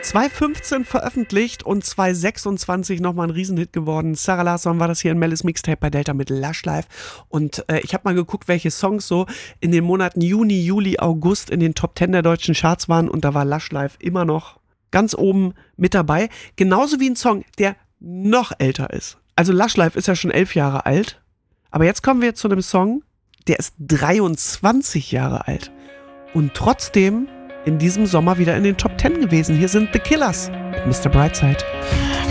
2015 veröffentlicht und 2026 nochmal ein Riesenhit geworden. Sarah Larsson war das hier in Mellis Mixtape bei Delta mit Lush Life. Und ich habe mal geguckt, welche Songs so in den Monaten Juni, Juli, August in den Top 10 der deutschen Charts waren. Und da war Lush Life immer noch ganz oben mit dabei. Genauso wie ein Song, der noch älter ist. Also Lush Life ist ja schon 11 Jahre alt. Aber jetzt kommen wir zu einem Song, der ist 23 Jahre alt. Und trotzdem in diesem Sommer wieder in den Top 10 gewesen. Hier sind The Killers mit Mr. Brightside.